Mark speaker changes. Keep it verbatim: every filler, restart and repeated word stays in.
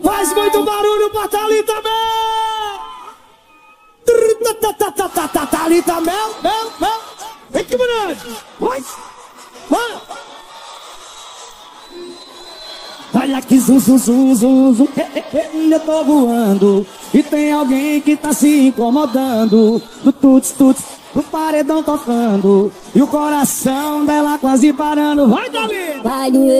Speaker 1: Faz muito barulho pra Thalita Mel! Thalita Mel, Mel, Mel! Vem que bonito! Vai! Vai! Olha que zum, zum, zum, zum, zum. Eu tô voando e tem alguém que tá se incomodando. Do tuts, tuts, o paredão tocando e o coração dela quase parando. Vai, Thalita!
Speaker 2: Vai doer.